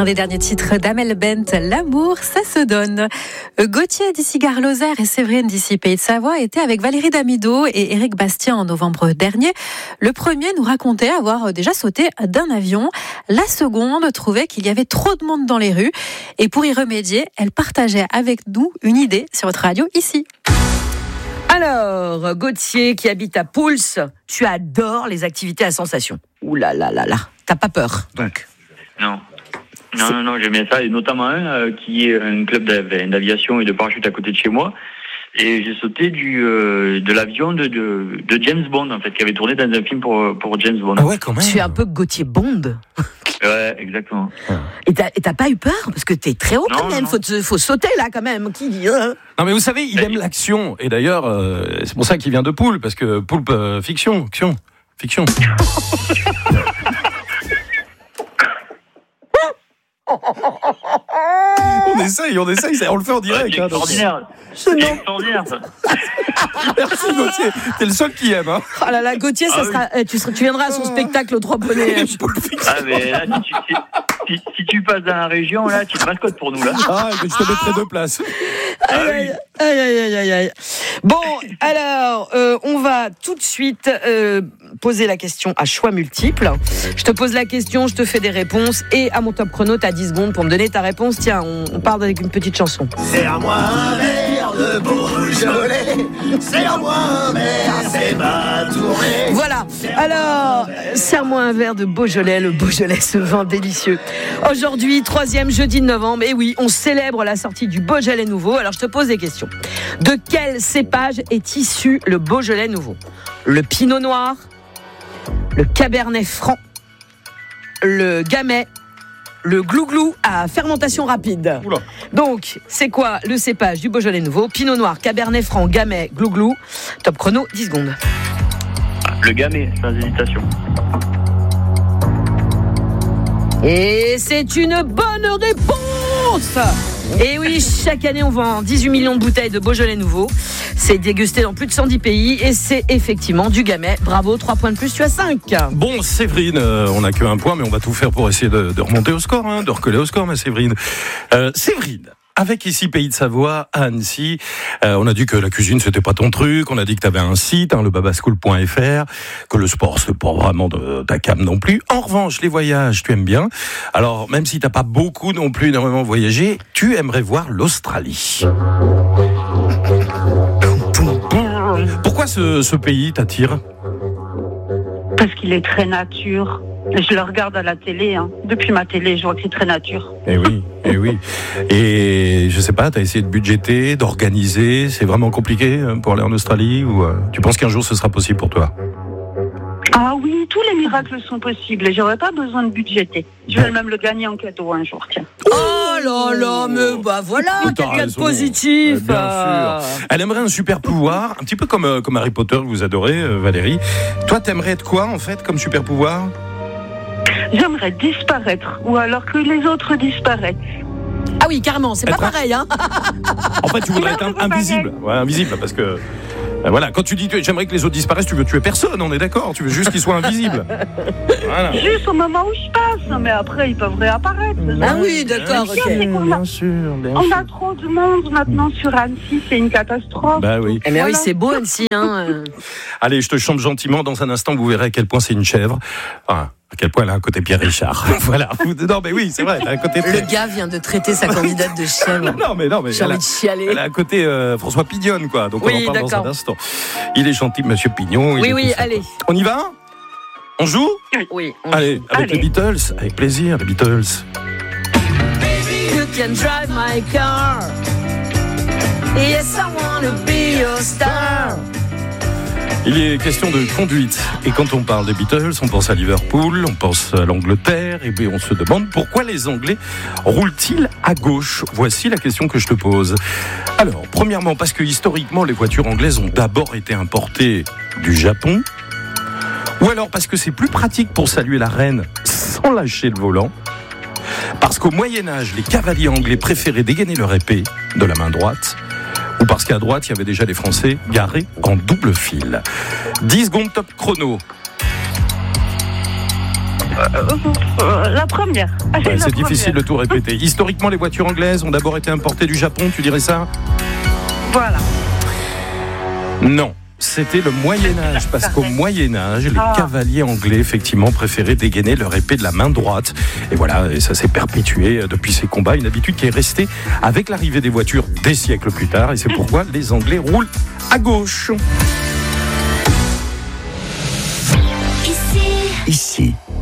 Un des derniers titres d'Amel Bent, L'amour, ça se donne. Gauthier d'ici Gare-Lozère et Séverine d'ici Pays de Savoie étaient avec Valérie Damido et Éric Bastien en novembre dernier. Le premier nous racontait avoir déjà sauté d'un avion. La seconde trouvait qu'il y avait trop de monde dans les rues. Et pour y remédier, elle partageait avec nous une idée sur votre radio ici. Alors, Gauthier qui habite à Pouls, tu adores les activités à sensation. Ouh là là là là, t'as pas peur donc? Non, j'aime bien ça, et notamment un qui est un club d'aviation et de parachute à côté de chez moi. Et j'ai sauté de l'avion de James Bond, en fait, qui avait tourné dans un film pour James Bond. Ah ouais, quand même. Tu es un peu Gauthier Bond. Ouais, exactement. Et t'as pas eu peur? Parce que t'es très haut quand même, faut sauter là quand même. Qui dit Non mais vous savez, il aime l'action. Et d'ailleurs, c'est pour ça qu'il vient de Poulpe, parce que Poulpe, fiction. On essaye, on le fait en direct. C'est extraordinaire. C'est extraordinaire ça. Merci Gauthier, t'es le seul qui aime. Oh là là, Gauthier, tu viendras à son spectacle aux Trois Poneys. Ah mais là, si tu passes dans la région, là, tu te mascottes pour nous là. Ah, je te mettrai 2 places. Aïe. Bon, alors, on va tout de suite poser la question à choix multiples. Je te pose la question, je te fais des réponses, et à mon top chrono, t'as 10 secondes pour me donner ta réponse. Tiens, on part avec une petite chanson. C'est à moi un verre de Beaujolais, c'est à moi un verre, c'est ma tournée. Voilà, alors, serre-moi un verre de Beaujolais, le Beaujolais, ce vin délicieux. Aujourd'hui, 3e jeudi de novembre, et oui, on célèbre la sortie du Beaujolais nouveau. Alors, je te pose des questions. De quel cépage est issu le Beaujolais nouveau? Le Pinot Noir, le Cabernet Franc, le Gamay, le Glouglou à fermentation rapide. Oula. Donc, c'est quoi le cépage du Beaujolais nouveau? Pinot Noir, Cabernet Franc, Gamay, Glouglou. Top chrono, 10 secondes. Le Gamay, sans hésitation. Et c'est une bonne réponse! Et oui, chaque année, on vend 18 millions de bouteilles de Beaujolais nouveau. C'est dégusté dans plus de 110 pays et c'est effectivement du Gamay. Bravo, 3 points de plus, tu as 5. Bon, Séverine, on n'a que 1 point, mais on va tout faire pour essayer de remonter au score, de recoller au score, ma Séverine. Séverine, avec ici Pays de Savoie, à Annecy, on a dit que la cuisine c'était pas ton truc, on a dit que t'avais un site, le babascool.fr, que le sport c'est pas vraiment de ta came non plus. En revanche, les voyages, tu aimes bien. Alors, même si t'as pas beaucoup non plus énormément voyagé, tu aimerais voir l'Australie. Pourquoi ce pays t'attire? Parce qu'il est très nature. Je le regarde à la télé. Depuis ma télé, je vois que c'est très nature. Eh oui. Et je sais pas, t'as essayé de budgéter, d'organiser. C'est vraiment compliqué pour aller en Australie, ou tu penses qu'un jour ce sera possible pour toi? Ah oui, tous les miracles sont possibles. Et j'aurais pas besoin de budgéter. Je vais même le gagner en cadeau un jour, tiens. Oh là là, mais voilà, quelqu'un de positif. Bien sûr. Elle aimerait un super pouvoir, un petit peu comme Harry Potter que vous adorez, Valérie. Toi, t'aimerais être quoi en fait comme super pouvoir? J'aimerais disparaître, ou alors que les autres disparaissent. Ah oui, carrément, c'est pas pareil, En fait, tu voudrais être invisible. Ouais, invisible, parce que... Voilà, quand tu dis j'aimerais que les autres disparaissent, tu veux tuer personne, on est d'accord? Tu veux juste qu'ils soient invisibles. Voilà. Juste au moment où je passe, mais après ils peuvent réapparaître. Ah oui, d'accord, ok. Bien sûr. On a trop de monde maintenant sur Annecy, c'est une catastrophe. Bah oui. Mais voilà. Oui, c'est beau Annecy. Allez, je te chante gentiment, dans un instant vous verrez à quel point c'est une chèvre. Enfin, à quel point elle a un côté Pierre Richard. Voilà. Non mais oui, c'est vrai, elle a un côté... Le gars vient de traiter sa candidate de chèvre. Non mais j'ai envie de chialer. Elle a un côté François Pignonne, quoi. Donc oui, on en parle dans un instant. Il est gentil, monsieur Pignon. Oui, allez. On y va? On joue? Oui. Allez, avec les Beatles. Avec plaisir, les Beatles. You can drive my car. Yes, I wanna be your star. Il est question de conduite. Et quand on parle des Beatles, on pense à Liverpool, on pense à l'Angleterre, et puis on se demande pourquoi les Anglais roulent-ils à gauche? Voici la question que je te pose. Alors, premièrement, parce que historiquement, les voitures anglaises ont d'abord été importées du Japon, ou alors parce que c'est plus pratique pour saluer la reine sans lâcher le volant, parce qu'au Moyen-Âge, les cavaliers anglais préféraient dégainer leur épée de la main droite, ou parce qu'à droite, il y avait déjà les Français garés en double file. 10 secondes top chrono. La première. Ouais, c'est difficile de tout répéter. Historiquement, les voitures anglaises ont d'abord été importées du Japon, tu dirais ça ? Voilà. Non. C'était le Moyen-Âge, parce qu'au Moyen-Âge, les cavaliers anglais, effectivement, préféraient dégainer leur épée de la main droite. Et voilà, et ça s'est perpétué depuis ces combats, une habitude qui est restée avec l'arrivée des voitures des siècles plus tard. Et c'est pourquoi les Anglais roulent à gauche. Ici.